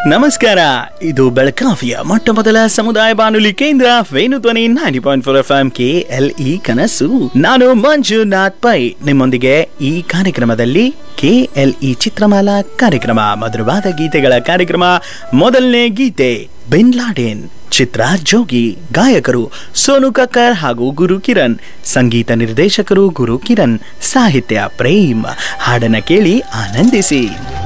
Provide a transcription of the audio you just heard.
ನಮಸ್ಕಾರ. ಇದು ಬೆಳಗಾವಿಯ ಮೊಟ್ಟ ಮೊದಲ ಸಮುದಾಯ ಬಾನುಲಿ ಕೇಂದ್ರ ವೇಣುಧ್ವನಿ 90.4 FM KLE ಕನಸು. ನಾನು ಮಂಜುನಾಥ್ ಪೈ ನಿಮ್ಮೊಂದಿಗೆ ಈ ಕಾರ್ಯಕ್ರಮದಲ್ಲಿ KLE ಚಿತ್ರಮಾಲಾ ಕಾರ್ಯಕ್ರಮ, ಮಧುರವಾದ ಗೀತೆಗಳ ಕಾರ್ಯಕ್ರಮ. ಮೊದಲನೇ ಗೀತೆ ಬಿನ್ ಲಾಡೆನ್ ಚಿತ್ರ ಜೋಗಿ. ಗಾಯಕರು ಸೋನು ಕಕ್ಕರ್ ಹಾಗೂ ಗುರು ಕಿರಣ್, ಸಂಗೀತ ನಿರ್ದೇಶಕರು ಗುರು ಕಿರಣ್, ಸಾಹಿತ್ಯ ಪ್ರೇಮ್. ಹಾಡನ್ನ ಕೇಳಿ ಆನಂದಿಸಿ.